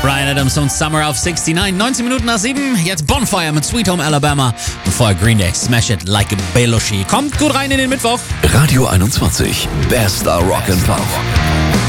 Bryan Adams und Summer auf 69. 19 Minuten nach 7. Jetzt Bonfire mit Sweet Home Alabama. Bevor Green Day Smash It Like a Belushi. Kommt gut rein in den Mittwoch. Radio 21. Bester Rock'n'Pop.